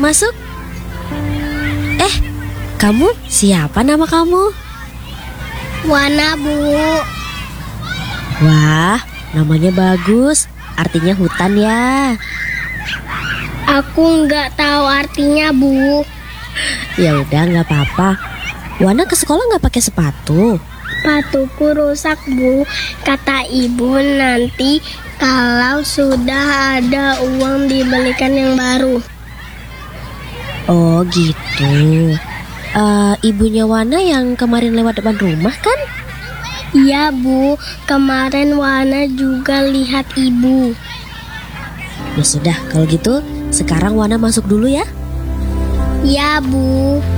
masuk. Kamu siapa nama kamu? Wana, Bu. Wah, namanya bagus. Artinya hutan ya. Aku nggak tahu artinya, Bu. Ya udah, nggak apa-apa. Wana ke sekolah nggak pakai sepatu. Sepatuku rusak, Bu. Kata ibu nanti kalau sudah ada uang dibelikan yang baru. Oh gitu. Ibunya Wana yang kemarin lewat depan rumah kan? Iya, Bu. Kemarin Wana juga lihat ibu. Ya sudah, kalau gitu sekarang Wana masuk dulu ya. Iya, Bu.